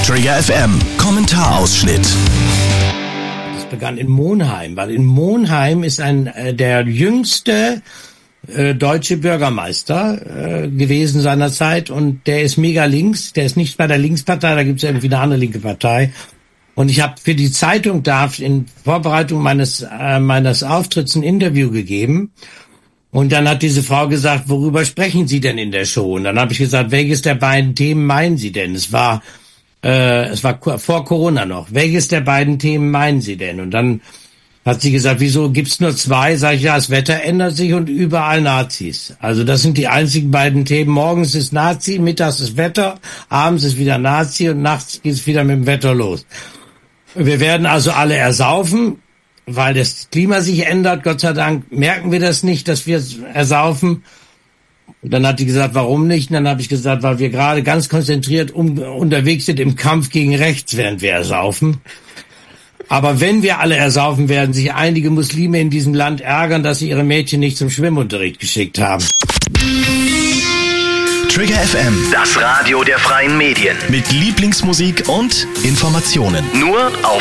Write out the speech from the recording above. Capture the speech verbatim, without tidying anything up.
Trigger F M, Kommentarausschnitt. Das begann in Monheim, weil in Monheim ist ein äh, der jüngste äh, deutsche Bürgermeister äh, gewesen seinerzeit und der ist mega links, der ist nicht bei der Linkspartei, da gibt es irgendwie eine andere linke Partei. Und ich habe für die Zeitung da in Vorbereitung meines äh, meines Auftritts ein Interview gegeben. Und dann hat diese Frau gesagt, worüber sprechen Sie denn in der Show? Und dann habe ich gesagt, welches der beiden Themen meinen Sie denn? Es war äh, es war vor Corona noch. Welches der beiden Themen meinen Sie denn? Und dann hat sie gesagt, wieso gibt's nur zwei? Sag ich, ja, das Wetter ändert sich und überall Nazis. Also das sind die einzigen beiden Themen. Morgens ist Nazi, mittags ist Wetter, abends ist wieder Nazi und nachts geht's wieder mit dem Wetter los. Wir werden also alle ersaufen, weil das Klima sich ändert. Gott sei Dank merken wir das nicht, dass wir ersaufen. Und dann hat die gesagt, warum nicht? Und dann habe ich gesagt, weil wir gerade ganz konzentriert um, unterwegs sind im Kampf gegen rechts, während wir ersaufen. Aber wenn wir alle ersaufen, werden sich einige Muslime in diesem Land ärgern, dass sie ihre Mädchen nicht zum Schwimmunterricht geschickt haben. Trigger F M, das Radio der freien Medien. mit Lieblingsmusik und Informationen. Nur auf